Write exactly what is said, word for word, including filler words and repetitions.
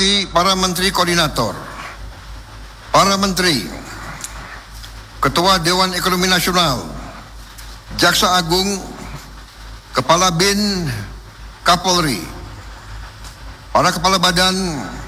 hormati para Menteri Koordinator, para Menteri, Ketua Dewan Ekonomi Nasional, Jaksa Agung, Kepala Bin Kapolri, para Kepala Badan